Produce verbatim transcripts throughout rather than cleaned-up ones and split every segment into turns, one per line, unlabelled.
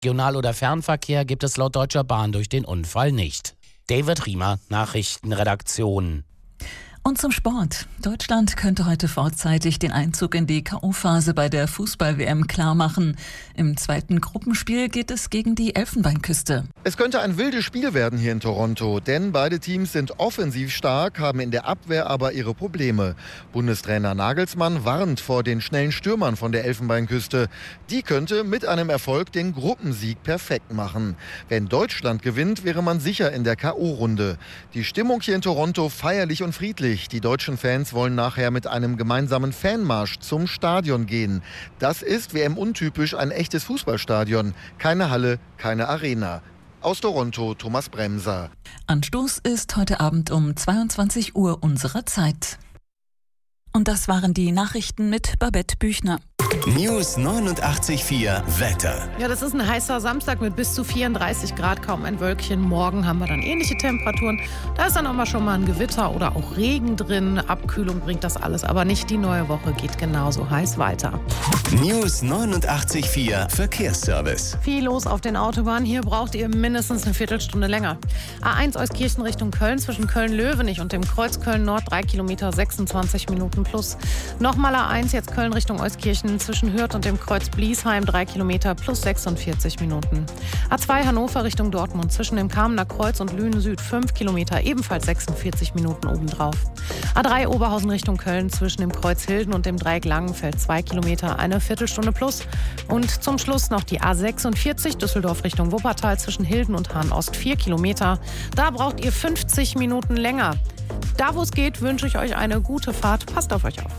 Regional- oder Fernverkehr gibt es laut Deutscher Bahn durch den Unfall nicht. David Riemer, Nachrichtenredaktion.
Und zum Sport. Deutschland könnte heute vorzeitig den Einzug in die K O-Phase bei der Fußball-W M klarmachen. Im zweiten Gruppenspiel geht es gegen die Elfenbeinküste.
Es könnte ein wildes Spiel werden hier in Toronto, denn beide Teams sind offensiv stark, haben in der Abwehr aber ihre Probleme. Bundestrainer Nagelsmann warnt vor den schnellen Stürmern von der Elfenbeinküste. Die könnte mit einem Erfolg den Gruppensieg perfekt machen. Wenn Deutschland gewinnt, wäre man sicher in der K O-Runde. Die Stimmung hier in Toronto feierlich und friedlich. Die deutschen Fans wollen nachher mit einem gemeinsamen Fanmarsch zum Stadion gehen. Das ist W M-untypisch ein echtes Fußballstadion. Keine Halle, keine Arena. Aus Toronto, Thomas Bremser.
Anstoß ist heute Abend um zweiundzwanzig Uhr unserer Zeit. Und das waren die Nachrichten mit Babette Büchner.
News neunundachtzig Komma vier Wetter.
Ja, das ist ein heißer Samstag mit bis zu vierunddreißig Grad, kaum ein Wölkchen. Morgen haben wir dann ähnliche Temperaturen. Da ist dann auch mal schon mal ein Gewitter oder auch Regen drin. Abkühlung bringt das alles, aber nicht. Die neue Woche geht genauso heiß weiter.
News neunundachtzig Komma vier Verkehrsservice.
Viel los auf den Autobahnen. Hier braucht ihr mindestens eine Viertelstunde länger. A eins Euskirchen Richtung Köln zwischen Köln-Löwenich und dem Kreuz Köln-Nord, drei Kilometer, sechsundzwanzig Minuten plus. Nochmal A eins jetzt Köln Richtung Euskirchen zwischen Hürth und dem Kreuz Bliesheim, drei Kilometer plus sechsundvierzig Minuten. A zwei Hannover Richtung Dortmund zwischen dem Kamener Kreuz und Lünen Süd, fünf Kilometer, ebenfalls sechsundvierzig Minuten obendrauf. A drei Oberhausen Richtung Köln zwischen dem Kreuz Hilden und dem Dreieck Langenfeld, zwei Kilometer, eine Viertelstunde plus. Und zum Schluss noch die A sechsundvierzig Düsseldorf Richtung Wuppertal zwischen Hilden und Hahn-Ost, vier Kilometer. Da braucht ihr fünfzig Minuten länger. Da, wo es geht, wünsche ich euch eine gute Fahrt. Passt auf euch auf.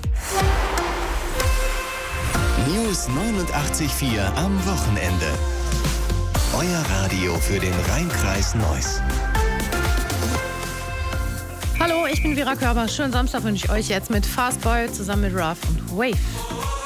News neunundachtzig Komma vier am Wochenende. Euer Radio für den Rhein-Kreis Neuss.
Hallo, ich bin Vera Körber. Schönen Samstag wünsche ich euch jetzt mit Fastboy zusammen mit Ruff und Wave.